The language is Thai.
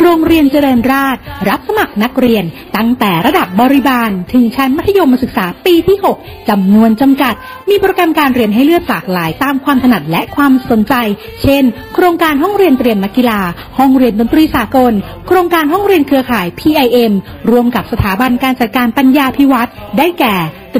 โรงเรียนเจริญราษฎร์รับสมัครนักเรียนตั้งแต่ระดับบริบาลถึงชั้นมัธยมศึกษาปีที่ 6 จำนวนจำกัดมีโปรแกรมการเรียนให้เลือกหลากหลายตามความถนัดและความสนใจเช่นโครงการห้องเรียนเตรียมนักกีฬาห้องเรียนดนตรีสากลโครงการห้องเรียนเครือข่าย PIM ร่วมกับสถาบันการจัดการปัญญาภิวัฒน์ได้แก่